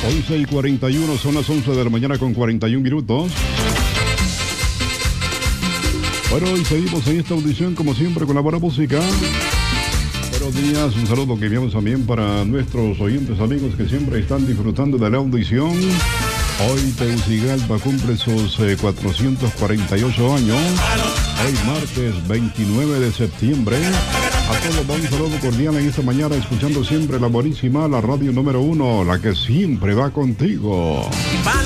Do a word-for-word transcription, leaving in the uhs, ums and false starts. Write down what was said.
once y cuarenta y uno, son las once de la mañana con cuarenta y un minutos. Bueno, y seguimos en esta audición como siempre con la buena música. Buenos días, un saludo que enviamos también para nuestros oyentes amigos que siempre están disfrutando de la audición. Hoy Tegucigalpa cumple sus eh, cuatrocientos cuarenta y ocho años. Hoy martes veintinueve de septiembre. A todos va un saludo cordial en esta mañana, escuchando siempre la buenísima, la radio número uno, la que siempre va contigo.